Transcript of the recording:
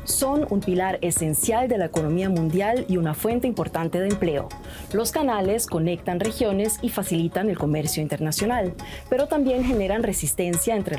Son un pilar esencial de la economía mundial y una fuente importante de empleo. Los canales conectan regiones y facilitan el comercio internacional, pero también generan resistencia entre